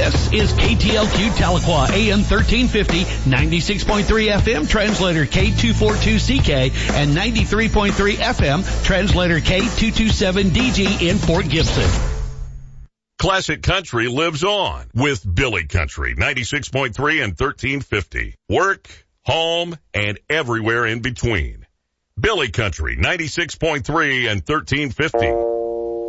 This is KTLQ Tahlequah, AM 1350, 96.3 FM, translator K242CK, and 93.3 FM, translator K227DG in Fort Gibson. Classic Country lives on with Billy Country, 96.3 and 1350. Work, home, and everywhere in between. Billy Country, 96.3 and 1350.